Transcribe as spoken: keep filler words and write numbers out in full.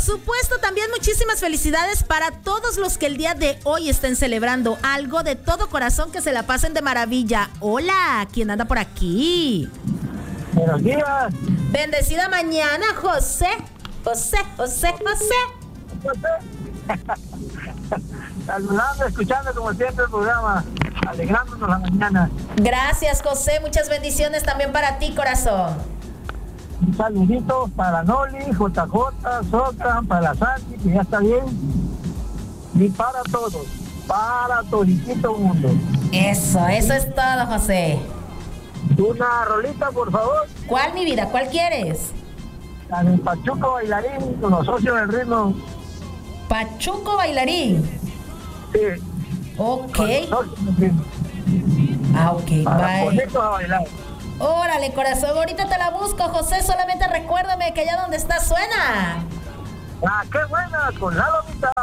supuesto, también muchísimas felicidades para todos los que el día de hoy estén celebrando algo. De todo corazón, que se la pasen de maravilla. Hola, ¿quién anda por aquí? Buenos días. Bendecida mañana, José. José, José, José. Saludando, escuchando como siempre el programa, alegrándonos la mañana. Gracias, José, muchas bendiciones también para ti, corazón. Un saludito para Noli, J J, Soca, para la Santi, que ya está bien. Y para todos, para toditito mundo. Eso, eso es todo, José. Una rolita, por favor. ¿Cuál, mi vida? ¿Cuál quieres? La del Pachuco Bailarín, con los socios del ritmo. Pachuco Bailarín. Sí. Ok. Con los socios del ritmo. Ah, ok, Para bye. ponernos a bailar. Órale, corazón, ahorita te la busco, José, solamente recuérdame que allá donde está suena. Ah, qué buena, con la lomita.